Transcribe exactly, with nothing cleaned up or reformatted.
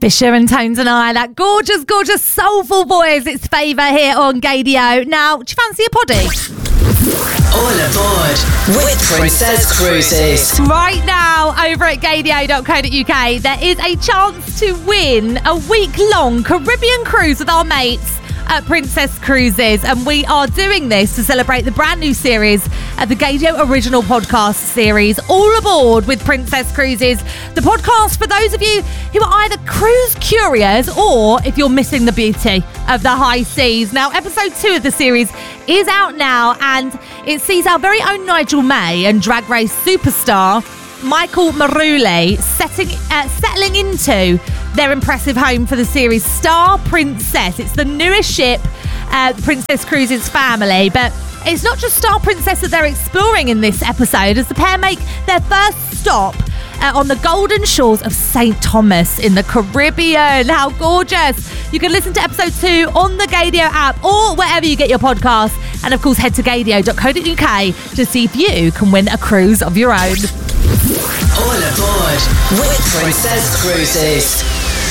Fisher and Tones and I, that gorgeous, gorgeous, soulful voice. It's Favour here on Gaydio. Now, do you fancy a poddy? All aboard with Princess Cruises. Right now, over at gaydio dot co dot uk, there is a chance to win a week-long Caribbean cruise with our mates at Princess Cruises, and we are doing this to celebrate the brand new series of the Gaydio Original Podcast series, All Aboard with Princess Cruises. The podcast for those of you who are either cruise curious or if you're missing the beauty of the high seas. Now, episode two of the series is out now, and it sees our very own Nigel May and Drag Race superstar Michael Maruli setting, uh, settling into their impressive home for the series, Star Princess. It's the newest ship, uh, Princess Cruises family, but it's not just Star Princess that they're exploring in this episode, as the pair make their first stop uh, on the golden shores of Saint Thomas in the Caribbean. How gorgeous! You can listen to episode two on the Gaydio app or wherever you get your podcasts, and of course head to gaydio dot co dot uk to see if you can win a cruise of your own. All aboard with Princess Cruises.